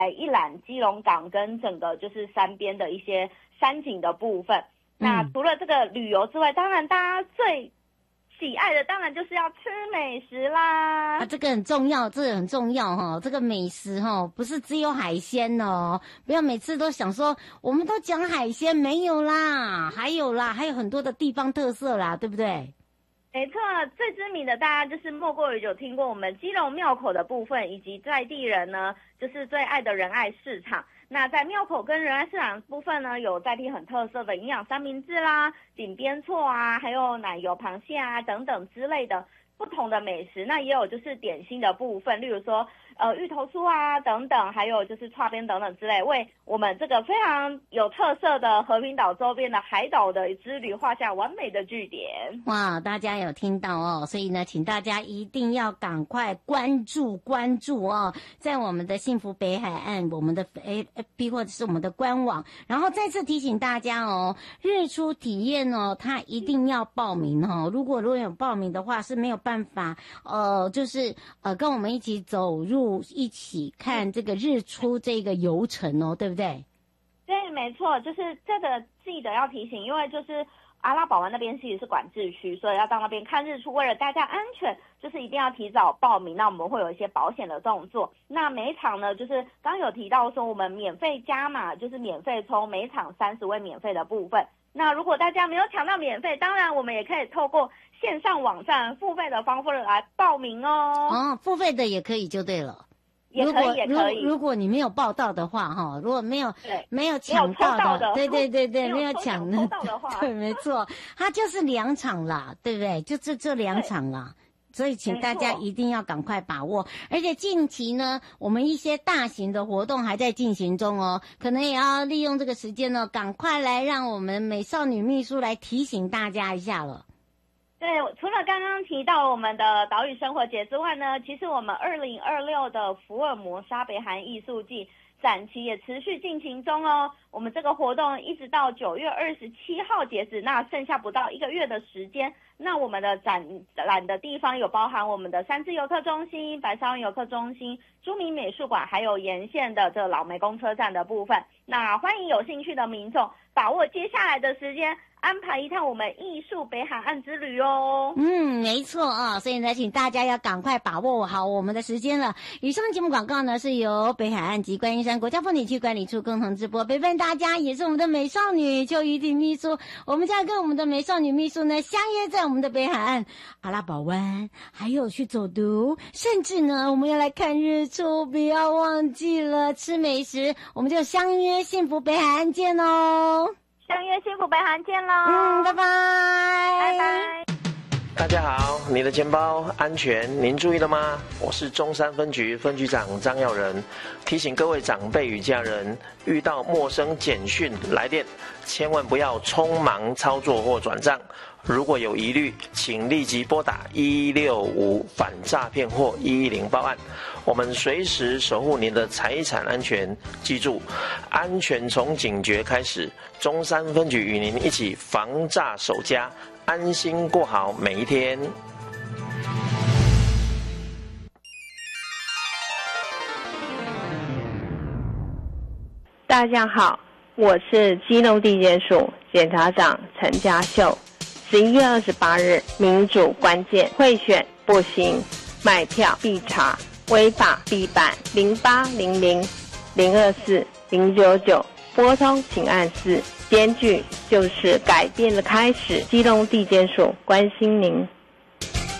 一览基隆港跟整个就是山边的一些山景的部分。那除了这个旅游之外，当然大家最喜爱的当然就是要吃美食啦。 这个很重要，这个很重要哈。这个美食哈，不是只有海鲜哦，不要每次都想说我们都讲海鲜，没有啦，还有很多的地方特色啦，对不对？ 没错，最知名的大家就是莫过于有听过我们基隆庙口的部分，以及在地人呢就是最爱的仁爱市场。那在庙口跟仁爱市场部分呢，有在地很特色的营养三明治啦、鼎边错啊，还有奶油螃蟹啊等等之类的不同的美食。那也有就是点心的部分，例如说芋头酥啊等等，还有就是串边等等之类，为我们这个非常有特色的和平岛周边的海岛的之旅画下完美的句点。 哇，大家有听到哦，所以呢，请大家一定要赶快关注哦，在我们的幸福北海岸，我们的 FB 或者是我们的官网。然后再次提醒大家哦，日出体验哦，它一定要报名哦。如果有报名的话，是没有办法就是跟我们一起走入一起看这个日出这个游程哦，对不对？ 对，没错，就是这个记得要提醒，因为就是阿拉堡湾那边其实是管制区，所以要到那边看日出，为了大家安全，就是一定要提早报名。那我们会有一些保险的动作。那每一场呢，就是刚有提到说我们免费加码，就是免费抽每场30位免费的部分。那如果大家没有抢到免费，当然我们也可以透过线上网站付费的方式来报名哦。 付费的也可以就对了。 也可以。 如果你没有报到的话，哈，如果没有抢到的，对，没有抢到的话，对，没错，它就是2场啦，对不对？就这2场啦。所以请大家一定要赶快把握，而且近期呢，我们一些大型的活动还在进行中哦，可能也要利用这个时间呢，赶快来让我们美少女秘书来提醒大家一下了。 对，除了刚刚提到我们的岛屿生活节之外呢，其实我们2026的福尔摩沙北韩艺术季展期也持续进行中哦。我们这个活动一直到9月27号截止，那剩下不到1个月的时间。那我们的展览的地方有包含我们的三芝游客中心、白沙湾游客中心、朱明美术馆，还有沿线的这老湄公车站的部分。那欢迎有兴趣的民众把握接下来的时间，安排一趟我们艺术北海岸之旅哦。 没错啊，所以呢，请大家要赶快把握好我们的时间了。以上节目广告呢，是由北海岸及观音山国家风景区管理处共同直播，陪伴大家也是我们的美少女邱怡婷秘书。我们将跟我们的美少女秘书呢相约在我们的北海岸阿拉堡湾，还有去走读，甚至呢我们要来看日出，不要忘记了吃美食。我们就相约幸福北海岸见哦， 相约幸福北海岸见咯。 拜拜拜拜。 大家好，你的钱包安全，您注意了吗？我是中山分局分局长张耀仁，提醒各位长辈与家人，遇到陌生简讯来电，千万不要匆忙操作或转账。如果有疑虑，请立即拨打165反诈骗或110报案，我们随时守护您的财产安全。记住，安全从警觉开始。中山分局与您一起防诈守家，安心过好每一天。 大家好，我是基隆地检署检察长陈家秀。11月28日，民主关键贿选不行，买票必查，违法必办。0800-024-099，拨通请按4。检举就是改变的开始。基隆地检署关心您。